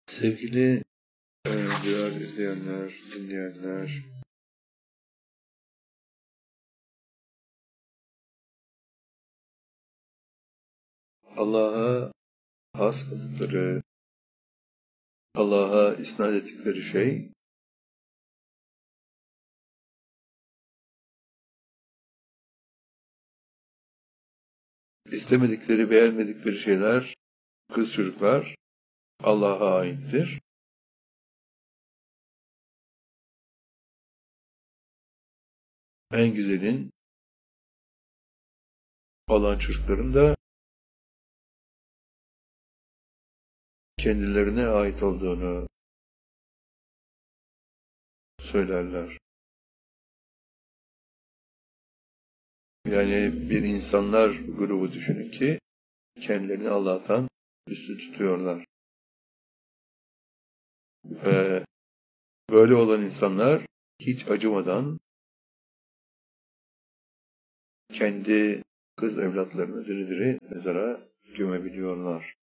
Sevgili değerli izleyenler, dinleyenler, Allah'a has kıldıkları, Allah'a isnat ettikleri şey, istemedikleri, beğenmedikleri şeyler, kız çocuklar Allah'a aittir. En güzelin olan çocukların da kendilerine ait olduğunu söylerler. Yani bir insanlar grubu düşünün ki kendilerini Allah'tan üstün tutuyorlar. Ve böyle olan insanlar hiç acımadan kendi kız evlatlarını diri diri mezara gömebiliyorlar.